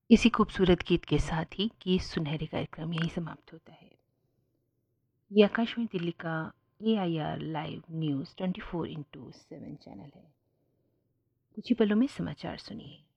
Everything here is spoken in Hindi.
इसी खूबसूरत गीत के साथ ही कि सुनहरे कार्यक्रम यहीं समाप्त होता है। ये आकाशवाणी दिल्ली का AIR लाइव न्यूज़ 24/7 चैनल है। कुछ ही पलों में समाचार सुनिए।